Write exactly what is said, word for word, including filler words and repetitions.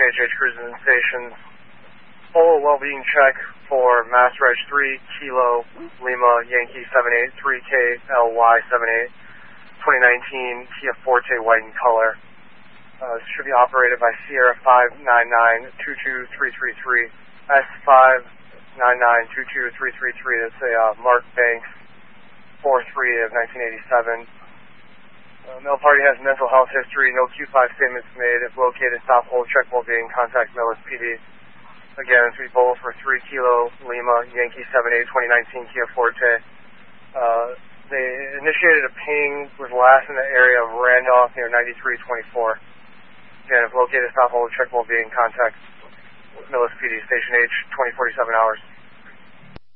H H cruising stations. Full well-being check for Mass Reg three, Kilo, Lima, Yankee seven eight, three K L Y seven eight, twenty nineteen Kia Forte white in color. Uh, should be operated by Sierra five nine nine two two three three three, S five nine nine two two three three three. That's a uh, Mark Banks four three of nineteen eighty-seven. Uh, Male party has mental health history, no Q five statements made. If located, stop, hold, check well-being, contact Millis P D. Again, three bowl for three Kilo, Lima, Yankee seven eight, twenty nineteen Kia Forte. Uh, they initiated a ping with last in the area of Randolph near ninety-three twenty-four. Again, if located, stop, hold, check well-being, contact Millis P D, Station H, twenty forty-seven hours.